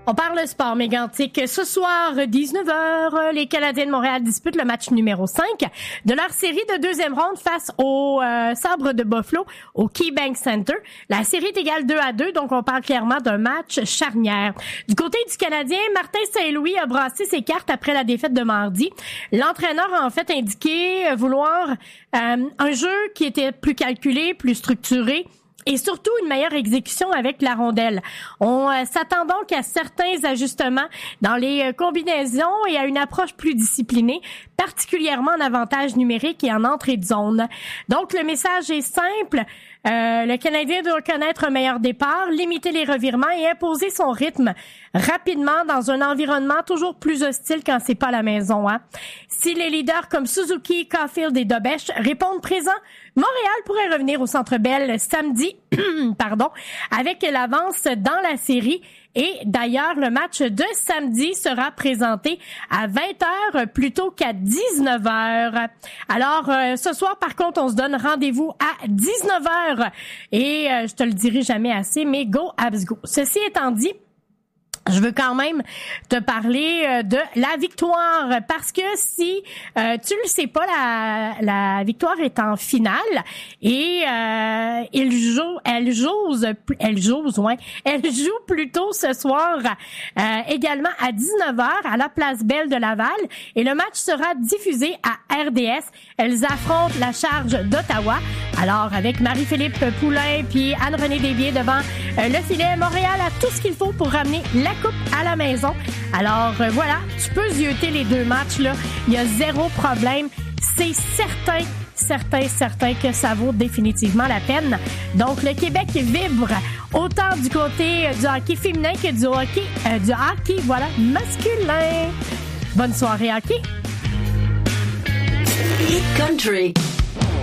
On parle sport mégantique. Ce soir, 19h, les Canadiens de Montréal disputent le match numéro 5 de leur série de deuxième ronde face aux Sabres de Buffalo au KeyBank Center. La série est égale 2-2, donc on parle clairement d'un match charnière. Du côté du Canadien, Martin Saint-Louis a brassé ses cartes après la défaite de mardi. L'entraîneur a en fait indiqué vouloir un jeu qui était plus calculé, plus structuré, et surtout une meilleure exécution avec la rondelle. On s'attend donc à certains ajustements dans les combinaisons et à une approche plus disciplinée, particulièrement en avantage numérique et en entrée de zone. Donc le message est simple. Le Canadien doit connaître un meilleur départ, limiter les revirements et imposer son rythme rapidement dans un environnement toujours plus hostile quand c'est pas à la maison. Si les leaders comme Suzuki, Caulfield et Dobeš répondent présents, Montréal pourrait revenir au Centre Bell samedi, avec l'avance dans la série. Et d'ailleurs, le match de samedi sera présenté à 20h plutôt qu'à 19h. Alors, ce soir, par contre, on se donne rendez-vous à 19h. Et je te le dirai jamais assez, mais go Habs go. Ceci étant dit, je veux quand même te parler de la victoire parce que si tu le sais pas, la victoire est en finale et elle joue plutôt ce soir également à 19h à la Place Belle de Laval et le match sera diffusé à RDS. Elles affrontent la Charge d'Ottawa. Alors avec Marie-Philippe Poulain puis Anne-Renée Desbiens devant le filet, Montréal a tout ce qu'il faut pour ramener la coupe à la maison. Alors voilà, tu peux zioter les deux matchs là, il y a zéro problème. C'est certain que ça vaut définitivement la peine. Donc le Québec vibre autant du côté du hockey féminin que du hockey masculin. Bonne soirée hockey. Hit Country.